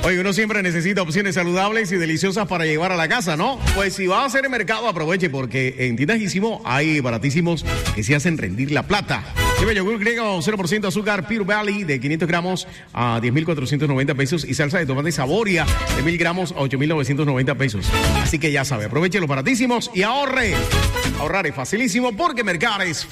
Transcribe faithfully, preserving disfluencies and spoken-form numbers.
Oye, uno siempre necesita opciones saludables y deliciosas para llevar a la casa, ¿no? Pues si va a hacer el mercado, aproveche, porque en Tiendas Ísimo hay baratísimos que se hacen rendir la plata. Lleva yogur griego cero por ciento azúcar Pure Valley de quinientos gramos a diez mil cuatrocientos noventa pesos y salsa de tomate Saboria de mil gramos a ocho mil novecientos noventa pesos. Así que ya sabe, aproveche los baratísimos y ahorre. Ahorrar es facilísimo porque mercar es